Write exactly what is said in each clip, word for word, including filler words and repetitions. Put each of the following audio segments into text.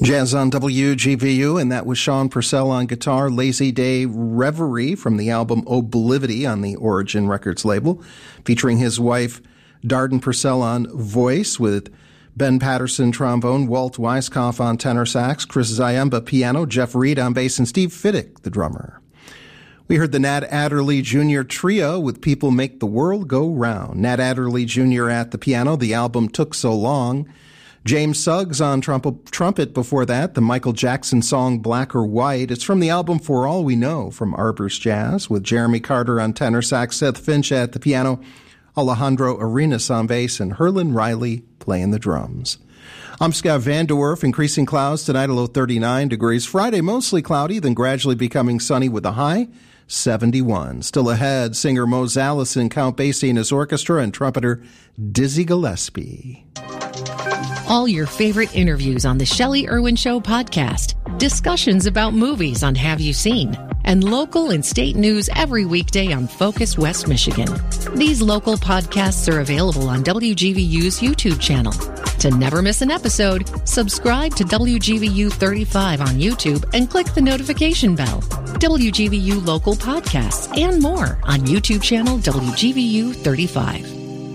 Jazz on W G V U, and that was Sean Purcell on guitar, Lazy Day Reverie from the album Oblivity on the Origin Records label, featuring his wife Darden Purcell on voice, with Ben Patterson trombone, Walt Weiskopf on tenor sax, Chris Ziemba piano, Jeff Reed on bass, and Steve Fiddick, the drummer. We heard the Nat Adderley Junior Trio with People Make the World Go Round. Nat Adderley Junior at the piano, the album Took So Long. James Suggs on trumpet, trumpet before that, the Michael Jackson song Black or White. It's from the album For All We Know from Arbor's Jazz, with Jeremy Carter on tenor sax, Seth Finch at the piano, Alejandro Arenas on bass, and Herlin Riley playing the drums. I'm Scott Van Der Werf. Increasing clouds tonight, a low thirty-nine degrees. Friday, mostly cloudy, then gradually becoming sunny with a high seventy-one. Still ahead, singer Mose Allison, Count Basie and his orchestra, and trumpeter Dizzy Gillespie. All your favorite interviews on the Shelley Irwin Show podcast, discussions about movies on Have You Seen, and local and state news every weekday on Focus West Michigan. These local podcasts are available on W G V U's YouTube channel. To never miss an episode, subscribe to W G V U thirty-five on YouTube and click the notification bell. W G V U local podcasts and more on YouTube channel W G V U thirty-five.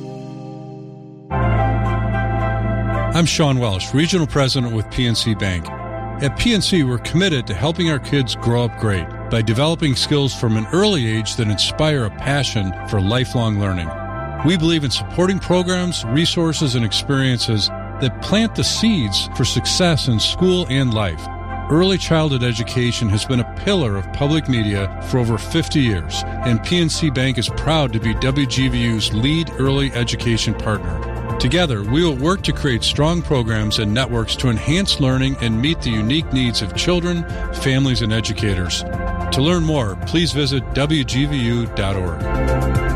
I'm Sean Welsh, Regional President with P N C Bank. At P N C, we're committed to helping our kids grow up great by developing skills from an early age that inspire a passion for lifelong learning. We believe in supporting programs, resources, and experiences that plant the seeds for success in school and life. Early childhood education has been a pillar of public media for over fifty years, and P N C Bank is proud to be W G V U's lead early education partner. Together, we will work to create strong programs and networks to enhance learning and meet the unique needs of children, families, and educators. To learn more, please visit W G V U dot org.